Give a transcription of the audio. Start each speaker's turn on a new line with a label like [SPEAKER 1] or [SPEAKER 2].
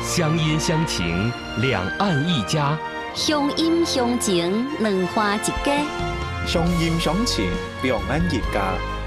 [SPEAKER 1] 乡音乡情，两岸一家。
[SPEAKER 2] 乡音乡情，两花一家。
[SPEAKER 3] 乡音乡情，两岸一家。